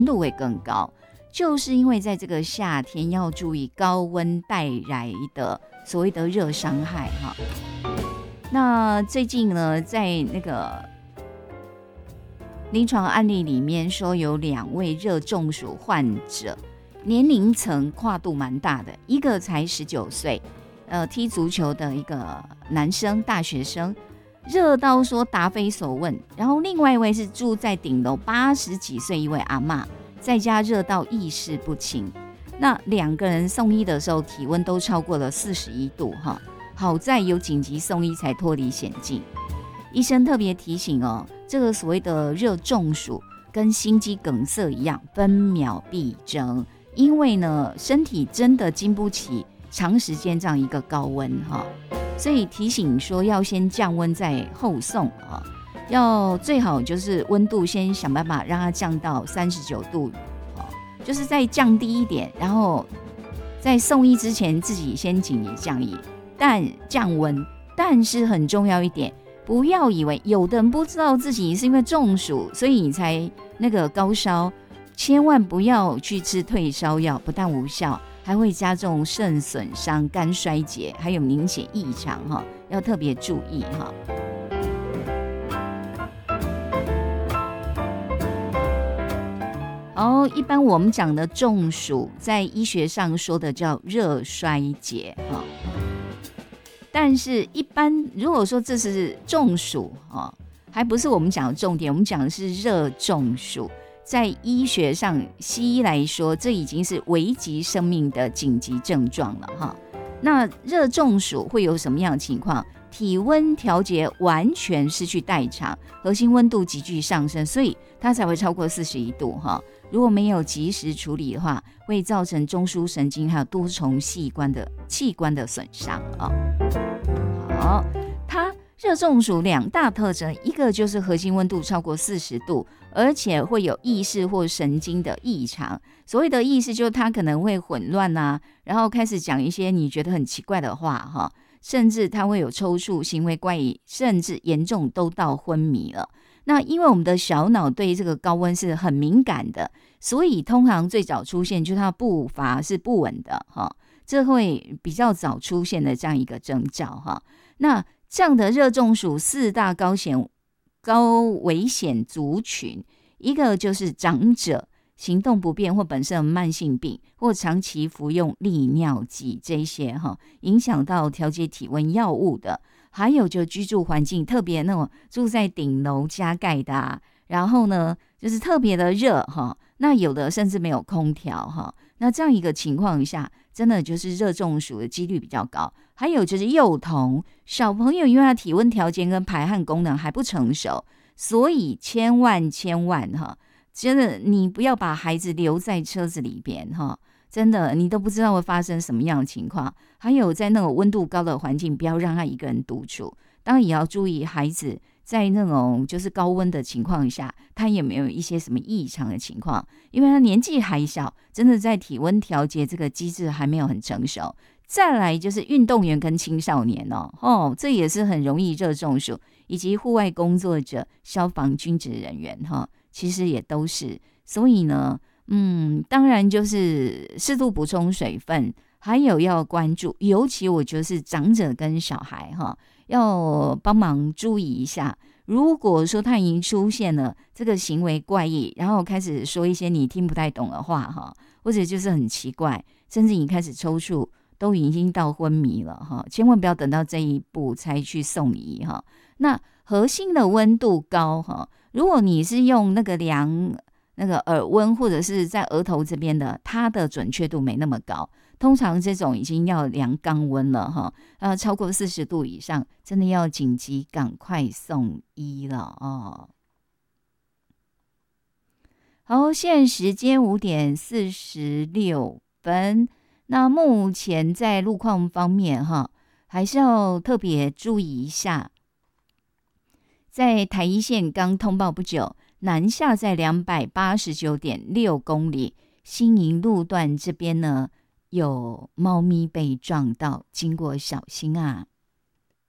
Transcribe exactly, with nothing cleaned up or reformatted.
度会更高，就是因为在这个夏天要注意高温带来的所谓的热伤害哈。那最近呢，在那个临床案例里面说，有两位热中暑患者，年龄层跨度蛮大的，一个才十九岁，呃，踢足球的一个男生，大学生，热到说答非所问。然后另外一位是住在顶楼八十几岁一位阿嬷，在家热到意识不清。那两个人送医的时候，体温都超过了四十一度哈。好在有紧急送医才脱离险境。医生特别提醒哦，这个所谓的热中暑跟心肌梗塞一样，分秒必争，因为呢，身体真的经不起长时间这样一个高温哈，所以提醒说要先降温再后送啊，要最好就是温度先想办法让它降到三十九度，就是再降低一点，然后在送医之前自己先紧急降医。但降温，但是很重要一点，不要以为有的人不知道自己是因为中暑，所以你才那个高烧，千万不要去吃退烧药，不但无效，还会加重肾损伤、肝衰竭，还有凝血异常哈，要特别注意哈。哦，一般我们讲的中暑，在医学上说的叫热衰竭哈。但是，一般如果说这是中暑哦，还不是我们讲的重点，我们讲的是热中暑。在医学上，西医来说，这已经是危及生命的紧急症状了哈。那热中暑会有什么样的情况？体温调节完全失去代偿，核心温度急剧上升，所以它才会超过四十一度哈。如果没有及时处理的话，会造成中枢神经还有多重器官的器官的损伤啊。好，它热中暑两大特征，一个就是核心温度超过四十度，而且会有意识或神经的异常。所谓的意识，就是它可能会混乱啊，然后开始讲一些你觉得很奇怪的话哈。甚至他会有抽搐、行为怪异，甚至严重都到昏迷了。那因为我们的小脑对这个高温是很敏感的，所以通常最早出现就是它的步伐是不稳的哈，这会比较早出现的这样一个征兆哈。那这样的热中暑四大高险高危险族群，一个就是长者。行动不便或本身有慢性病或长期服用利尿剂这些哈，影响到调节体温药物的，还有就居住环境特别那种住在顶楼加盖的啊，然后呢就是特别的热哈，那有的甚至没有空调哈，那这样一个情况下，真的就是热中暑的几率比较高。还有就是幼童小朋友，因为他体温调节跟排汗功能还不成熟，所以千万千万哈。真的，你不要把孩子留在车子里边哈，真的，你都不知道会发生什么样的情况。还有在那种温度高的环境，不要让他一个人独处。当然也要注意孩子在那种就是高温的情况下，他有没有一些什么异常的情况？因为他年纪还小，真的在体温调节这个机制还没有很成熟。再来就是运动员跟青少年哦，哦，这也是很容易热中暑，以及户外工作者、消防、军职人员哈。其实也都是，所以呢，嗯，当然就是适度补充水分，还有要关注，尤其我觉得是长者跟小孩哈，要帮忙注意一下。如果说他已经出现了这个行为怪异，然后开始说一些你听不太懂的话哈，或者就是很奇怪，甚至你开始抽搐，都已经到昏迷了哈，千万不要等到这一步才去送医哈。那核心的温度高哈。如果你是用那个量那个耳温或者是在额头这边的，它的准确度没那么高。通常这种已经要量肛温了哈，呃，超过四十度以上，真的要紧急赶快送医了哦。好，现在时间五点四十六分。那目前在路况方面哈，还是要特别注意一下。在台一线刚通报不久，南下在两百八十九点六公里，新营路段这边呢有猫咪被撞到，经过小心啊。